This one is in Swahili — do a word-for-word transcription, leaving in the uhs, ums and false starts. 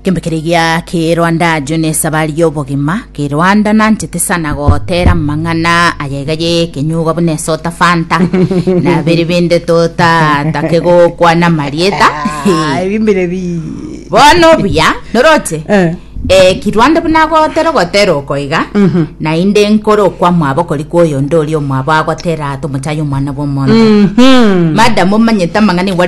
Kimbekirigia ki Rwanda june sabari yobogima ki Rwanda nanchete sana gotera mangana ayegaye kenyuga bune sota fanta na beribinde tota takego kwa na marieta bimbere bi bono bya norote eh eh ki Rwanda buna gotera gotero koiga na inde nkoro kwa mwabo koli koyo ndoli omwabo agotera to muchayo mwana bomono mhm madam manyeta mangani